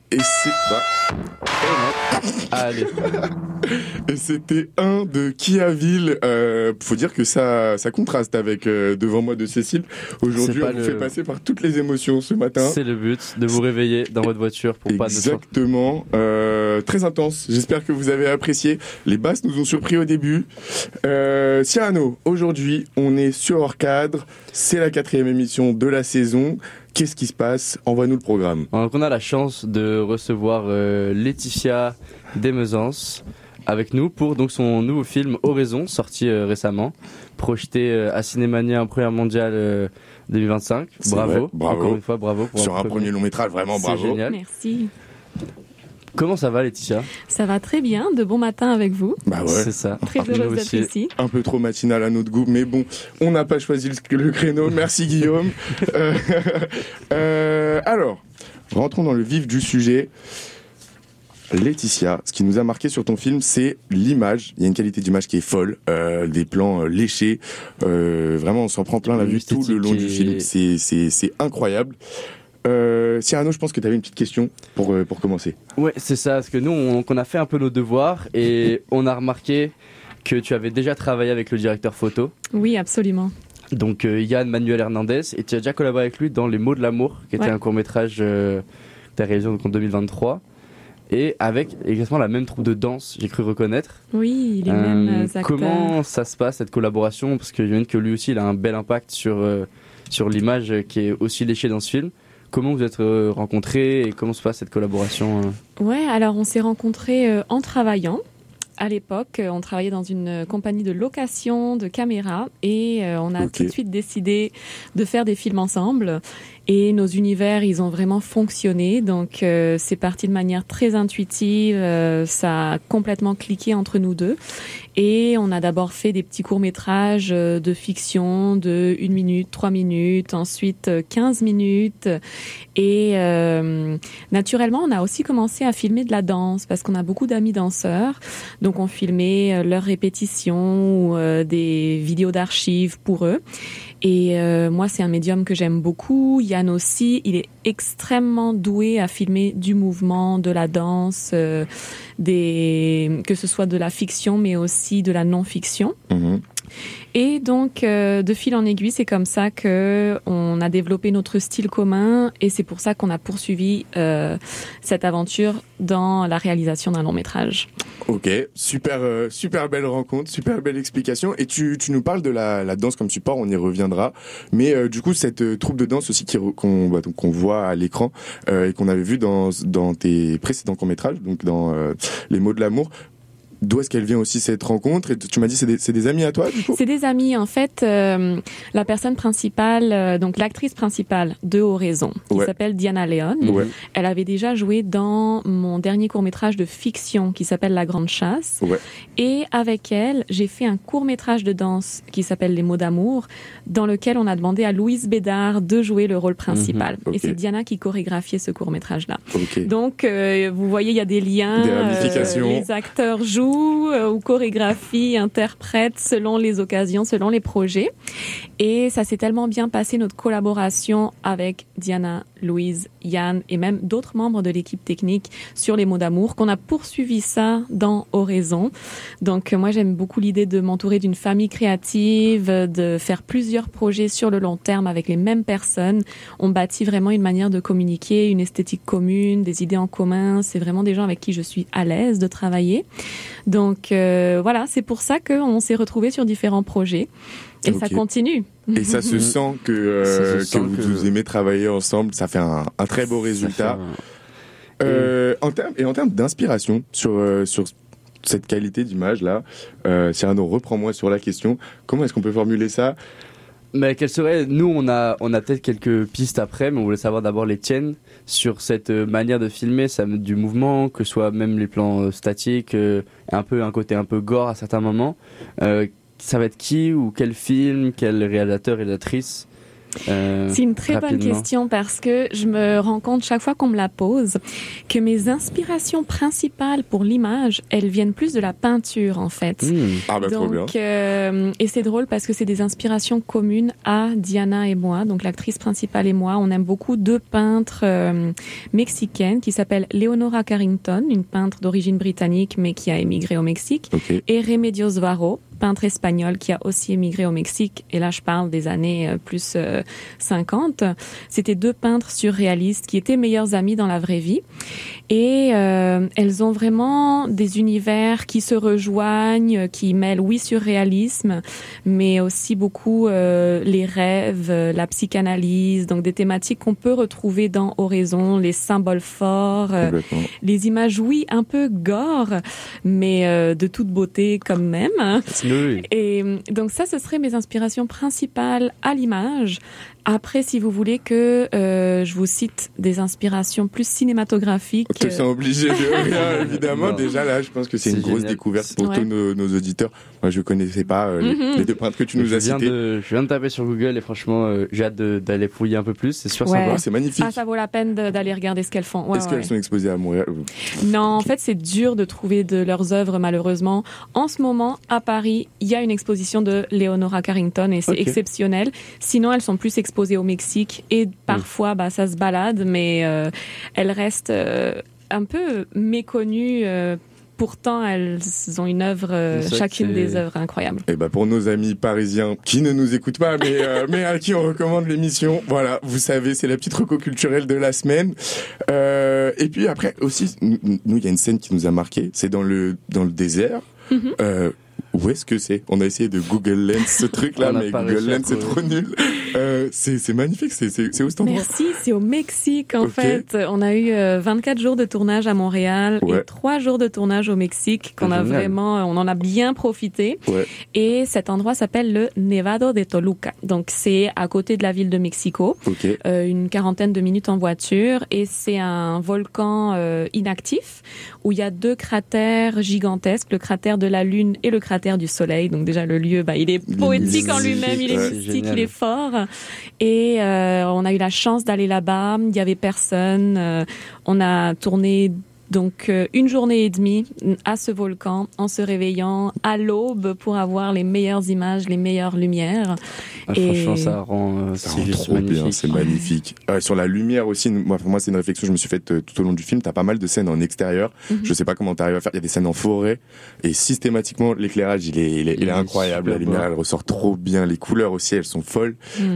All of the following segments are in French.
Et c'est... Allez. Et c'était un de Kiaville. Faut dire que ça contraste avec devant moi de Cécile. Aujourd'hui, on vous fait passer par toutes les émotions ce matin. C'est le but, de vous réveiller dans votre voiture pour pas de soir. Exactement. Très intense. J'espère que vous avez apprécié. Les basses nous ont surpris au début. Cyrano, aujourd'hui, on est sur Hors Cadre. C'est la 4e émission de la saison. Qu'est-ce qui se passe? Envoie-nous le programme. Donc on a la chance de recevoir Laetitia Desmezans avec nous pour donc son nouveau film Oraison, sorti récemment, projeté à Cinémania en première mondiale 2025. Bravo. Encore une fois, bravo. Pour sur un premier long métrage, vraiment bravo. C'est génial. Merci. Comment ça va, Laetitia? Ça va très bien, de bon matin avec vous. Bah ouais. C'est ça. Très heureuse d'être ici. Un peu trop matinal à notre goût, mais bon, on n'a pas choisi le créneau. Merci Guillaume. Alors, rentrons dans le vif du sujet. Laetitia, ce qui nous a marqué sur ton film, c'est l'image. Il y a une qualité d'image qui est folle, des plans léchés. Vraiment, on s'en prend plein la vue tout le long du film. C'est incroyable. Cyrano, je pense que tu avais une petite question pour commencer. Ouais, c'est ça, parce que nous, on a fait un peu nos devoirs et on a remarqué que tu avais déjà travaillé avec le directeur photo. Oui, absolument. Donc Yann Manuel Hernandez, et tu as déjà collaboré avec lui dans Les mots de l'amour, qui était un court-métrage que tu as réalisé en 2023. Et avec exactement la même troupe de danse, j'ai cru reconnaître. Oui, les mêmes acteurs. Comment ça se passe, cette collaboration? Parce que j'imagine que lui aussi, il a un bel impact sur l'image qui est aussi léchée dans ce film. Comment vous êtes rencontrés et comment se passe cette collaboration? Ouais, alors on s'est rencontrés en travaillant. À l'époque, on travaillait dans une compagnie de location de caméras et on a tout de suite décidé de faire des films ensemble. Et nos univers, ils ont vraiment fonctionné. Donc, c'est parti de manière très intuitive. Ça a complètement cliqué entre nous deux. Et on a d'abord fait des petits courts-métrages de fiction de 1 minute, 3 minutes, ensuite 15 minutes. Et naturellement, on a aussi commencé à filmer de la danse parce qu'on a beaucoup d'amis danseurs. Donc, on filmait leurs répétitions ou des vidéos d'archives pour eux. Et moi, c'est un médium que j'aime beaucoup. Yann aussi, il est extrêmement doué à filmer du mouvement, de la danse, que ce soit de la fiction, mais aussi de la non-fiction. Mmh. Et donc, de fil en aiguille, c'est comme ça que on a développé notre style commun, et c'est pour ça qu'on a poursuivi cette aventure dans la réalisation d'un long métrage. Ok, super belle rencontre, super belle explication. Et tu nous parles de la danse comme support, on y reviendra. Mais du coup, cette troupe de danse aussi qu'on voit à l'écran et qu'on avait vu dans tes précédents courts-métrages, donc dans Les mots de l'amour. D'où est-ce qu'elle vient aussi cette rencontre? Et tu m'as dit c'est des amis à toi du coup? C'est des amis en fait. La personne principale, donc l'actrice principale de Oraison, qui s'appelle Diana Leon. Ouais. Elle avait déjà joué dans mon dernier court-métrage de fiction qui s'appelle La Grande Chasse. Ouais. Et avec elle, j'ai fait un court-métrage de danse qui s'appelle Les mots d'amour, dans lequel on a demandé à Louise Bédard de jouer le rôle principal. Et c'est Diana qui chorégraphiait ce court-métrage-là. Donc vous voyez, il y a des liens. Des ramifications. Les acteurs jouent ou chorégraphie, interprète selon les occasions, selon les projets. Et ça s'est tellement bien passé, notre collaboration avec Diana, Louise, Yann et même d'autres membres de l'équipe technique sur Les mots d'amour, qu'on a poursuivi ça dans Oraison. Donc moi j'aime beaucoup l'idée de m'entourer d'une famille créative, de faire plusieurs projets sur le long terme avec les mêmes personnes. On bâtit vraiment une manière de communiquer, une esthétique commune, des idées en commun. C'est vraiment des gens avec qui je suis à l'aise de travailler. Donc voilà, c'est pour ça qu'on s'est retrouvés sur différents projets. Et ça continue. Et ça se sent que vous aimez travailler ensemble. Ça fait un très beau résultat. En termes d'inspiration sur cette qualité d'image là, Cyrano, reprends-moi sur la question. Comment est-ce qu'on peut formuler ça? Mais quelle serait, nous on a peut-être quelques pistes après, mais on voulait savoir d'abord les tiennes sur cette manière de filmer, du mouvement, que ce soit même les plans statiques, un côté un peu gore à certains moments. Ça va être qui ou quel film, quel réalisateur, réalisatrice C'est une très bonne question parce que je me rends compte chaque fois qu'on me la pose que mes inspirations principales pour l'image, elles viennent plus de la peinture en fait. Ah bah donc, trop bien. Et c'est drôle parce que c'est des inspirations communes à Diana et moi, donc l'actrice principale et moi. On aime beaucoup deux peintres mexicaines qui s'appellent Leonora Carrington, une peintre d'origine britannique mais qui a émigré au Mexique, et Remedios Varo, peintre espagnol qui a aussi émigré au Mexique. Et là, je parle des années plus 50. C'était deux peintres surréalistes qui étaient meilleurs amis dans la vraie vie. Et elles ont vraiment des univers qui se rejoignent, qui mêlent, oui, surréalisme, mais aussi beaucoup les rêves, la psychanalyse, donc des thématiques qu'on peut retrouver dans Oraison, les symboles forts, les images, oui, un peu gore, mais de toute beauté quand même. Oui. Et donc ça, ce seraient mes inspirations principales à l'image. Après, si vous voulez que je vous cite des inspirations plus cinématographiques... Tu te sens obligé de rien, évidemment. Déjà, là, je pense que c'est une grosse découverte pour tous nos auditeurs. Moi, je connaissais pas les deux peintres que tu nous as cités. Je viens de taper sur Google et franchement, j'ai hâte d'aller fouiller un peu plus. C'est super sympa. C'est magnifique. Ah, ça vaut la peine d'aller regarder ce qu'elles font. Est-ce qu'elles sont exposées à Montréal? Non, en fait, c'est dur de trouver de leurs œuvres, malheureusement. En ce moment, à Paris, il y a une exposition de Leonora Carrington et c'est exceptionnel. Sinon, elles sont plus exposées au Mexique et parfois, ça se balade, mais elles restent un peu méconnues. Pourtant, elles ont une œuvre, chacune des œuvres incroyables. Et pour nos amis parisiens qui ne nous écoutent pas, mais à qui on recommande l'émission, voilà, vous savez, c'est la petite reco culturelle de la semaine. Et puis après aussi, nous, il y a une scène qui nous a marqué, c'est dans le désert. Où est-ce que c'est? On a essayé de Google Lens ce truc-là, mais Google Lens c'est trop nul. C'est magnifique, c'est où cet endroit? Merci, c'est au Mexique en fait. On a eu 24 jours de tournage à Montréal et 3 jours de tournage au Mexique on en a bien profité. Et cet endroit s'appelle le Nevado de Toluca. Donc c'est à côté de la ville de Mexico, une quarantaine de minutes en voiture et c'est un volcan inactif où il y a 2 cratères gigantesques, le cratère de la Lune et le cratère du Soleil. Donc déjà le lieu, il est poétique en lui-même, il est mystique, il est fort. Et on a eu la chance d'aller là-bas. Il y avait personne. On a tourné donc 1 journée et demie à ce volcan en se réveillant à l'aube pour avoir les meilleures images, les meilleures lumières. Franchement, ça rend trop magnifique. Bien, c'est magnifique. Sur la lumière aussi, pour moi c'est une réflexion que je me suis faite tout au long du film. T'as pas mal de scènes en extérieur. Je sais pas comment t'arrives à faire. Il y a des scènes en forêt et systématiquement l'éclairage il est incroyable. La lumière elle ressort trop bien. Les couleurs aussi elles sont folles.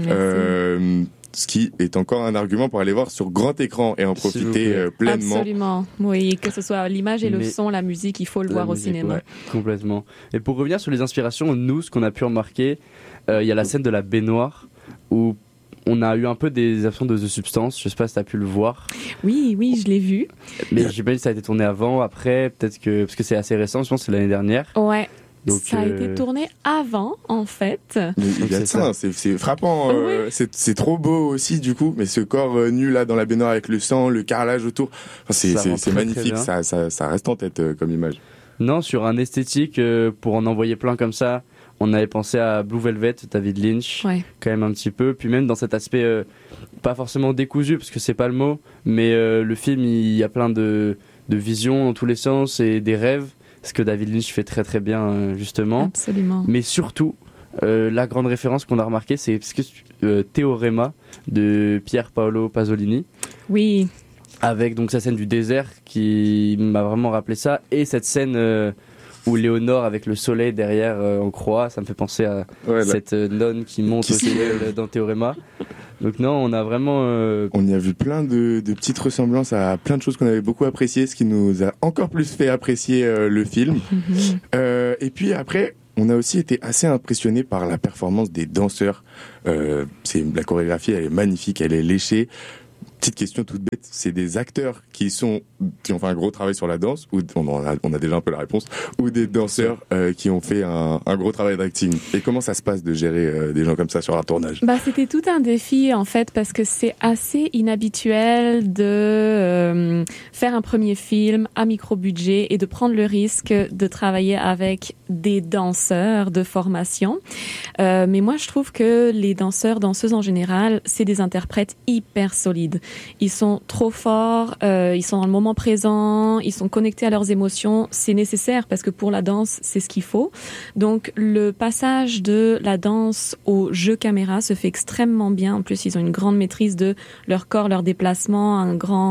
Ce qui est encore un argument pour aller voir sur grand écran et en profiter pleinement. Absolument, oui, que ce soit l'image et le son, la musique, il faut le voir au cinéma. Ouais, complètement. Et pour revenir sur les inspirations, nous, ce qu'on a pu remarquer, il y a la scène de la baignoire où on a eu un peu des absences de substances. Je sais pas si tu as pu le voir. Oui, je l'ai vu. Mais j'ai pas dit si ça a été tourné avant, après, peut-être que parce que c'est assez récent, je pense que c'est l'année dernière. Ouais. Donc, ça a été tourné avant, en fait. Il y a ça, c'est frappant. C'est trop beau aussi, du coup. Mais ce corps nu là dans la baignoire avec le sang, le carrelage autour, c'est magnifique. Ça reste en tête comme image. Non, sur un esthétique, pour en envoyer plein comme ça, on avait pensé à Blue Velvet, David Lynch, quand même un petit peu. Puis même dans cet aspect, pas forcément décousu, parce que c'est pas le mot, mais le film, il y a plein de visions dans tous les sens et des rêves. Ce que David Lynch fait très très bien justement. Absolument. Mais surtout, la grande référence qu'on a remarquée, c'est Théorema de Pier Paolo Pasolini. Oui. Avec donc sa scène du désert qui m'a vraiment rappelé ça. Et cette scène où Léonore avec le soleil derrière en croix, ça me fait penser à cette nonne qui monte au ciel dans Théorema. Donc non, on a vraiment... On y a vu plein de petites ressemblances à plein de choses qu'on avait beaucoup appréciées, ce qui nous a encore plus fait apprécier le film. Et puis après, on a aussi été assez impressionnés par la performance des danseurs. La chorégraphie, elle est magnifique, elle est léchée. Petite question toute bête, c'est des acteurs qui ont fait un gros travail sur la danse, ou on a déjà un peu la réponse, ou des danseurs qui ont fait un gros travail d'acting. Et comment ça se passe de gérer des gens comme ça sur un tournage? C'était tout un défi en fait, parce que c'est assez inhabituel de faire un premier film à micro-budget et de prendre le risque de travailler avec des danseurs de formation. Mais moi, je trouve que les danseurs, danseuses en général, c'est des interprètes hyper solides. Ils sont trop forts, ils sont dans le moment présent, ils sont connectés à leurs émotions. C'est nécessaire parce que pour la danse, c'est ce qu'il faut. Donc, le passage de la danse au jeu caméra se fait extrêmement bien. En plus, ils ont une grande maîtrise de leur corps, leur déplacement,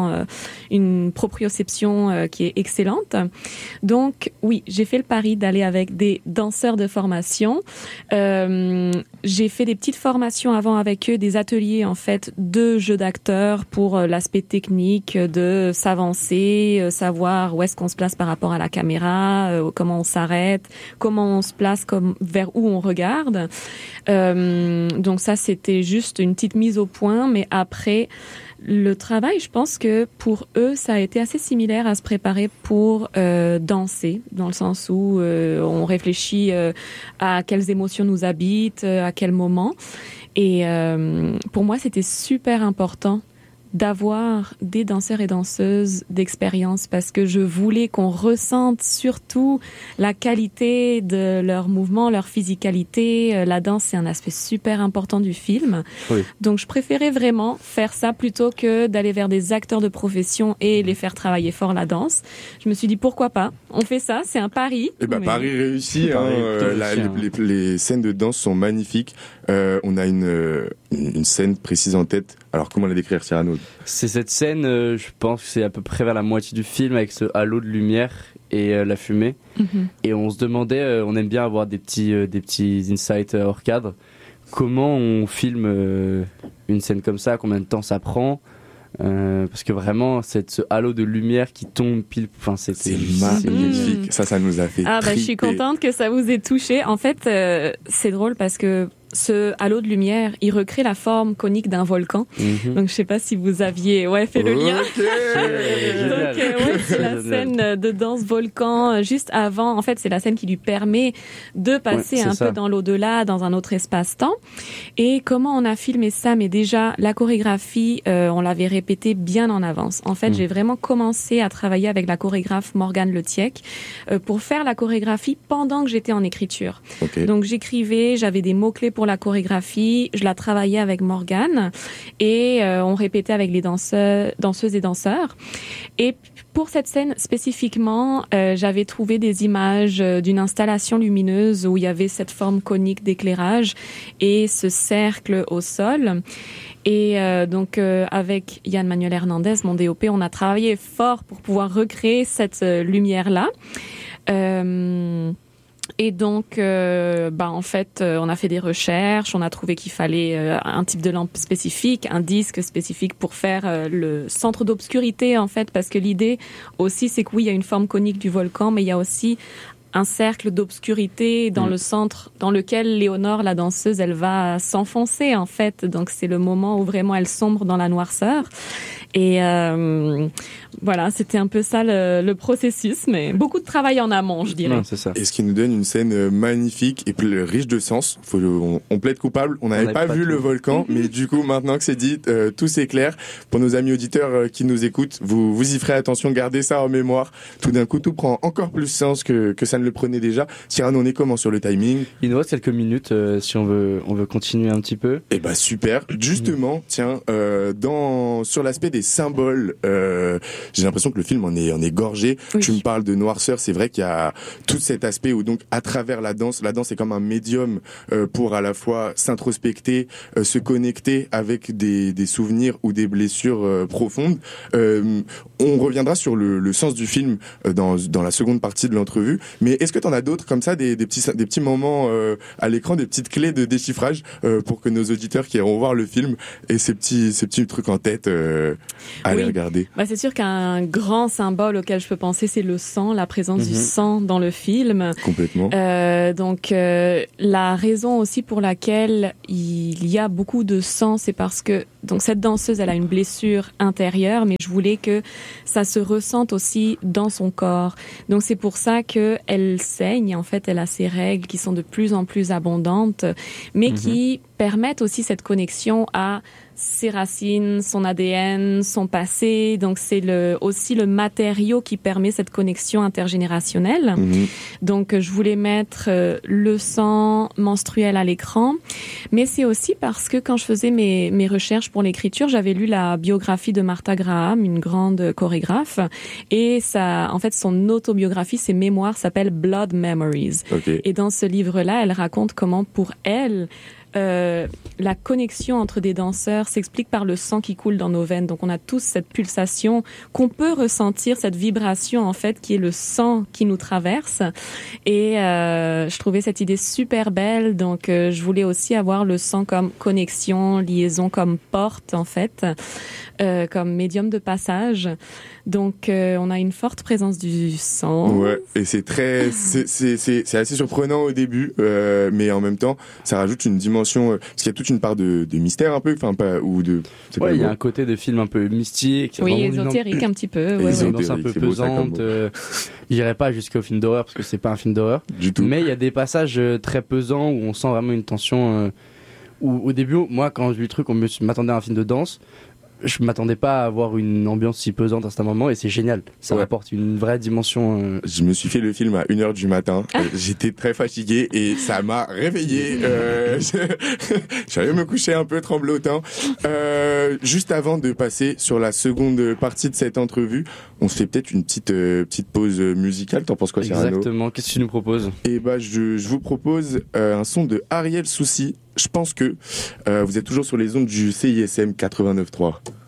une proprioception qui est excellente. Donc, oui, j'ai fait le pari d'aller avec des danseurs de formation. J'ai fait des petites formations avant avec eux, des ateliers en fait de jeux d'acteurs pour l'aspect technique, de s'avancer, savoir où est-ce qu'on se place par rapport à la caméra, comment on s'arrête, comment on se place, vers où on regarde. Donc ça, c'était juste une petite mise au point, mais après le travail, je pense que pour eux, ça a été assez similaire à se préparer pour danser, dans le sens où on réfléchit à quelles émotions nous habitent, à quel moment. Et pour moi, c'était super important d'avoir des danseurs et danseuses d'expérience parce que je voulais qu'on ressente surtout la qualité de leurs mouvements, leur physicalité. La danse, c'est un aspect super important du film. Oui. Donc, je préférais vraiment faire ça plutôt que d'aller vers des acteurs de profession et les faire travailler fort la danse. Je me suis dit, pourquoi pas? On fait ça, c'est un pari. Eh ben, pari réussi. Les scènes de danse sont magnifiques. On a une scène précise en tête. Alors, comment la décrire, Cyrano? C'est cette scène, je pense que c'est à peu près vers la moitié du film, avec ce halo de lumière et la fumée. Mm-hmm. Et on se demandait, on aime bien avoir des petits insights hors cadre. Comment on filme une scène comme ça? Combien de temps ça prend? Parce que vraiment, ce halo de lumière qui tombe pile, c'est magnifique. Ça nous a fait triper. Je suis contente que ça vous ait touché. En fait, c'est drôle parce que ce halo de lumière, il recrée la forme conique d'un volcan. Mm-hmm. Donc, je sais pas si vous aviez fait le lien. Donc, c'est la scène de danse volcan juste avant. En fait, c'est la scène qui lui permet de passer peu dans l'au-delà, dans un autre espace-temps. Et comment on a filmé ça? Mais déjà, la chorégraphie, on l'avait répétée bien en avance. En fait, j'ai vraiment commencé à travailler avec la chorégraphe Morgane Letiec pour faire la chorégraphie pendant que j'étais en écriture. Okay. Donc, j'écrivais, j'avais des mots-clés pour la chorégraphie, je la travaillais avec Morgane et on répétait avec les danseuses et danseurs. Et pour cette scène spécifiquement, j'avais trouvé des images d'une installation lumineuse où il y avait cette forme conique d'éclairage et ce cercle au sol. Et donc avec Yann Manuel Hernandez, mon DOP, on a travaillé fort pour pouvoir recréer cette lumière-là. Et donc, en fait, on a fait des recherches, on a trouvé qu'il fallait un type de lampe spécifique, un disque spécifique pour faire le centre d'obscurité, en fait, parce que l'idée aussi, c'est que oui, il y a une forme conique du volcan, mais il y a aussi un cercle d'obscurité dans le centre, dans lequel Léonore, la danseuse, elle va s'enfoncer, en fait. Donc, c'est le moment où vraiment elle sombre dans la noirceur. Et voilà, c'était un peu ça le processus, mais beaucoup de travail en amont, je dirais. Non, c'est ça. Et ce qui nous donne une scène magnifique et riche de sens. On plaide coupable, on n'avait pas vu le volcan, mais du coup, maintenant que c'est dit, tout s'éclaire. Pour nos amis auditeurs qui nous écoutent, vous y ferez attention, gardez ça en mémoire. Tout d'un coup, tout prend encore plus sens que ça ne le prenait déjà. Cyrano, on est comment sur le timing? Il nous reste quelques minutes si on veut continuer un petit peu. Eh ben super. Justement, tiens, sur l'aspect des symboles, j'ai l'impression que le film en est gorgé. Oui. Tu me parles de noirceur, c'est vrai qu'il y a tout cet aspect où donc à travers la danse est comme un médium pour à la fois s'introspecter, se connecter avec des souvenirs ou des blessures profondes. On reviendra sur le sens du film dans la seconde partie de l'entrevue. Mais est-ce que tu en as d'autres comme ça, des petits moments à l'écran, des petites clés de déchiffrage pour que nos auditeurs qui iront voir le film aient ces petits trucs en tête à aller regarder? C'est sûr qu'un grand symbole auquel je peux penser, c'est le sang, la présence du sang dans le film. Complètement. Donc la raison aussi pour laquelle il y a beaucoup de sang, c'est parce que donc cette danseuse, elle a une blessure intérieure, mais je voulais que ça se ressente aussi dans son corps. Donc c'est pour ça que elle saigne. En fait, elle a ses règles qui sont de plus en plus abondantes, mais qui permettent aussi cette connexion à ses racines, son ADN, son passé. Donc c'est aussi le matériau qui permet cette connexion intergénérationnelle. Donc je voulais mettre le sang menstruel à l'écran, mais c'est aussi parce que quand je faisais mes recherches pour l'écriture, j'avais lu la biographie de Martha Graham, une grande chorégraphe, et ça, en fait, son autobiographie, ses mémoires s'appellent Blood Memories. Okay. Et dans ce livre-là, elle raconte comment pour elle, la connexion entre des danseurs s'explique par le sang qui coule dans nos veines. Donc on a tous cette pulsation qu'on peut ressentir, cette vibration en fait qui est le sang qui nous traverse. Et je trouvais cette idée super belle. Donc je voulais aussi avoir le sang comme connexion, liaison, comme porte en fait, comme médium de passage. Donc on a une forte présence du sang. Ouais, et c'est assez surprenant au début, mais en même temps ça rajoute une dimension parce qu'il y a toute une part de mystère un peu, enfin pas ou de. Ouais, il y a un côté de film un peu mystique. Oui, ésotérique un petit peu. Ouais, une ambiance un peu pesante. J'irai pas jusqu'au film d'horreur parce que c'est pas un film d'horreur. Du tout. Mais il y a des passages très pesants où on sent vraiment une tension. Où au début, moi, quand j'ai vu le truc, on m'attendait à un film de danse. Je m'attendais pas à avoir une ambiance si pesante à ce moment et c'est génial. Ça apporte une vraie dimension. Je me suis fait le film à 1h du matin. J'étais très fatigué et ça m'a réveillé. J'allais me coucher un peu tremblotant. Juste avant de passer sur la seconde partie de cette entrevue, on se fait peut-être une petite pause musicale. T'en penses quoi, Cyrano ? Exactement. Qu'est-ce que tu nous proposes ? Et je vous propose un son de Ariel Soucy. Je pense que vous êtes toujours sur les ondes du CISM 89.3.